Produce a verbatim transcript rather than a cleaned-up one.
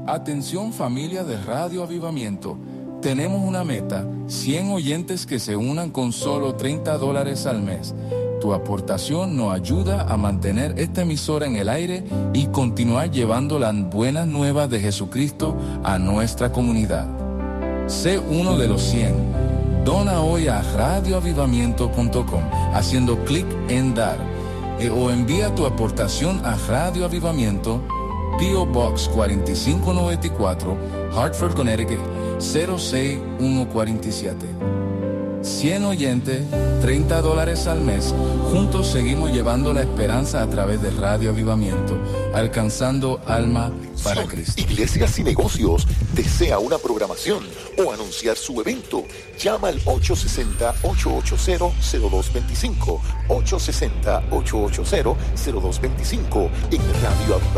Atención familia de Radio Avivamiento. Tenemos una meta, cien oyentes que se unan con solo treinta dólares al mes. Tu aportación nos ayuda a mantener esta emisora en el aire y continuar llevando las buenas nuevas de Jesucristo a nuestra comunidad. Sé uno de los cien. Dona hoy a radio avivamiento punto com haciendo clic en dar eh, o envía tu aportación a Radio Avivamiento, P O Box cuatro cinco nueve cuatro, Hartford, Connecticut cero seis uno cuatro siete. cien oyentes, treinta dólares al mes. Juntos seguimos llevando la esperanza a través de Radio Avivamiento, alcanzando alma para Cristo. Iglesias y Negocios desea una programación o anunciar su evento. Llama al ocho seis cero, ocho ocho cero, cero dos dos cinco, ocho seis cero, ocho ocho cero, cero dos dos cinco en Radio Avivamiento.